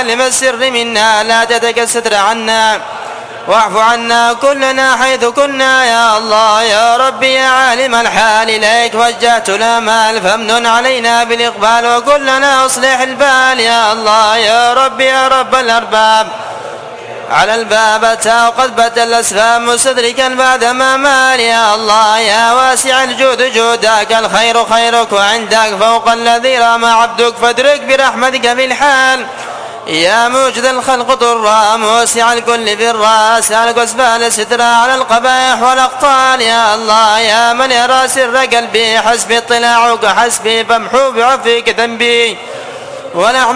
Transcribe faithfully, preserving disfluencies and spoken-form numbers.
عالم السر منا لا تترك الستر عنا واعف عنا كلنا حيث كنا يا الله يا ربي يا عالم الحال إليك وجهت الآمال فامنن علينا بالإقبال وكلنا أصلح البال يا الله يا ربي يا رب الأرباب على الباب أتى وقد بدل الأسفام مستدركا بعدما مال يا الله يا واسع الجود جودك الخير خيرك وعندك فوق الذي رام عبدك فادرك برحمتك في الحال يا موجد الخلق طرا موسع الكل في الراس سالك اسبال سترا على القبائح والاقطال يا الله يا من يرى سر قلبي حسبي اطلاعك حسبي فامحو بعفوك ذنبي ونحن